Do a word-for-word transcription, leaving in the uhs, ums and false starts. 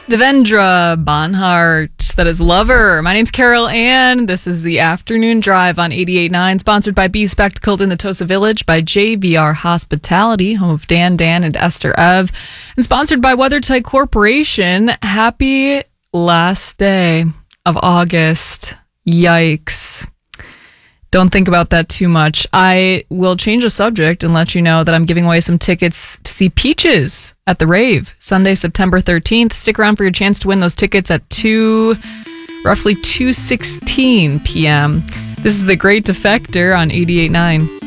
Devendra Banhart, that is Lover. My name's Carol Ann. This is the Afternoon Drive on eighty-eight point nine, sponsored by Be Spectacled in the Tosa Village, by J V R Hospitality, home of Dan, Dan, and Esther Ev, and sponsored by WeatherTight Corporation. Happy last day of August. Yikes. Don't think about that too much. I will change the subject and let you know that I'm giving away some tickets to see Peaches at the Rave Sunday, September thirteenth. Stick around for your chance to win those tickets at two, roughly two sixteen p.m. This is The Great Defector on eighty-eight point nine.